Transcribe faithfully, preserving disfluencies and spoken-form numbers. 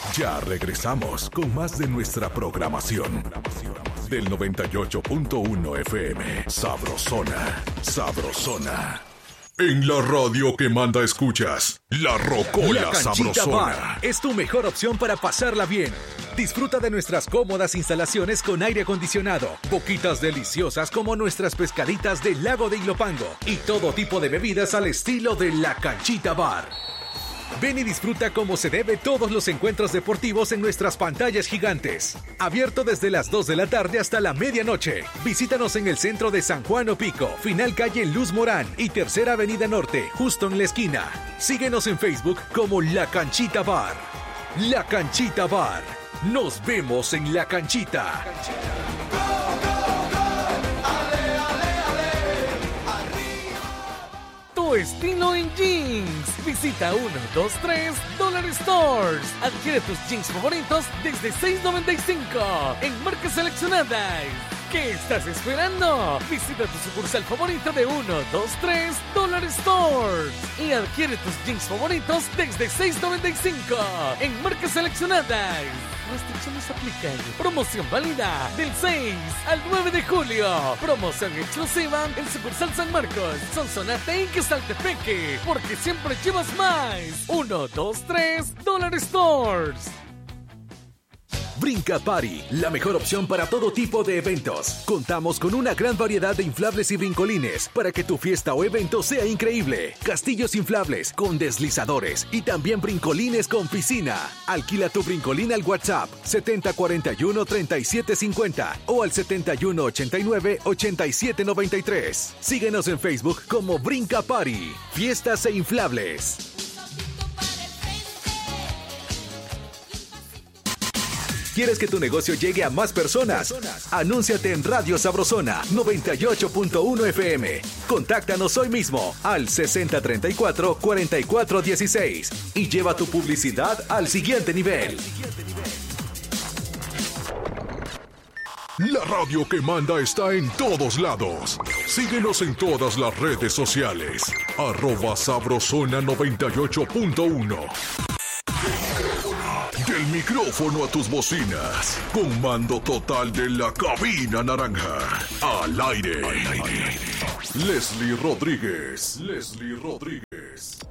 Ya regresamos con más de nuestra programación. Del noventa y ocho punto uno F M. Sabrosona, sabrosona. En la radio que manda escuchas, La Rocola La Canchita Sabrosona. Bar es tu mejor opción para pasarla bien. Disfruta de nuestras cómodas instalaciones con aire acondicionado, boquitas deliciosas como nuestras pescaditas del lago de Ilopango y todo tipo de bebidas al estilo de La Canchita Bar. Ven y disfruta como se debe todos los encuentros deportivos en nuestras pantallas gigantes. Abierto desde las dos de la tarde hasta la medianoche. Visítanos en el centro de San Juan Opico, final calle Luz Morán y tercera avenida norte, justo en la esquina. Síguenos en Facebook como La Canchita Bar. La Canchita Bar. Nos vemos en La Canchita. Tu estilo en jeans. Visita uno dos tres Dollar Stores. Adquiere tus jeans favoritos desde seis noventa y cinco en marcas seleccionadas. ¿Qué estás esperando? Visita tu sucursal favorita de uno dos tres Dollar Stores y adquiere tus jeans favoritos desde seis noventa y cinco en marcas seleccionadas. Restricciones aplican. Promoción válida del seis al nueve de julio. Promoción exclusiva en sucursal San Marcos, Sonsonate y Quesaltepeque. Porque siempre llevas más. uno dos tres Dollar Stores. Brinca Party, la mejor opción para todo tipo de eventos. Contamos con una gran variedad de inflables y brincolines para que tu fiesta o evento sea increíble. Castillos inflables con deslizadores y también brincolines con piscina. Alquila tu brincolín al WhatsApp setenta cuarenta y uno treinta y siete cincuenta o al setenta y uno ochenta y nueve ochenta y siete noventa y tres. Síguenos en Facebook como Brinca Party, fiestas e inflables. ¿Quieres que tu negocio llegue a más personas? Anúnciate en Radio Sabrosona noventa y ocho punto uno F M. Contáctanos hoy mismo al sesenta treinta y cuatro cuarenta y cuatro dieciséis y lleva tu publicidad al siguiente nivel. La radio que manda está en todos lados. Síguenos en todas las redes sociales. Arroba Sabrosona noventa y ocho punto uno. Del micrófono a tus bocinas. Con mando total de la cabina naranja. Al aire. Al aire. Leslie Rodríguez. Leslie Rodríguez.